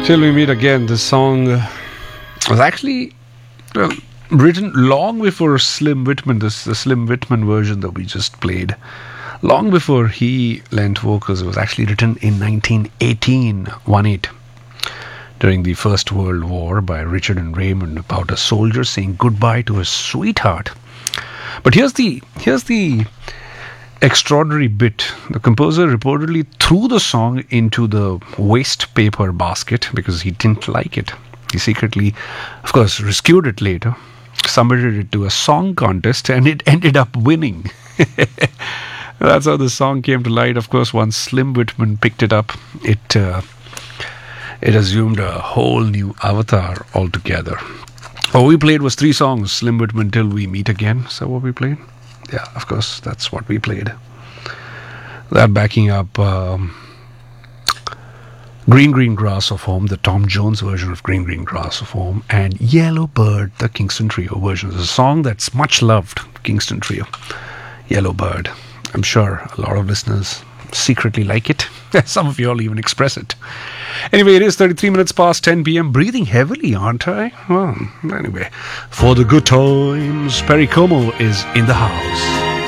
Till we meet again. This song was actually written long before Slim Whitman. The Slim Whitman version that we just played, long before he lent vocals. It was actually written in 1918, during the First World War by Richard and Raymond, about a soldier saying goodbye to his sweetheart. But here's the extraordinary bit. The composer reportedly threw the song into the waste paper basket because he didn't like it. He secretly, of course, rescued it later, submitted it to a song contest, and it ended up winning. That's how the song came to light. Of course, once Slim Whitman picked it up, it assumed a whole new avatar altogether. What we played was 3 songs. Slim Whitman, Till We Meet Again. Is that what we played? Yeah, of course, that's what we played. That backing up Green Green Grass of Home, the Tom Jones version of Green Green Grass of Home, and Yellow Bird, the Kingston Trio version. It's a song that's much loved, Kingston Trio. Yellow Bird. I'm sure a lot of listeners secretly like it. Some of you all even express it. Anyway, it is 33 minutes past 10 p.m. Breathing heavily, aren't I? Well, anyway. For the good times, Perry Como is in the house.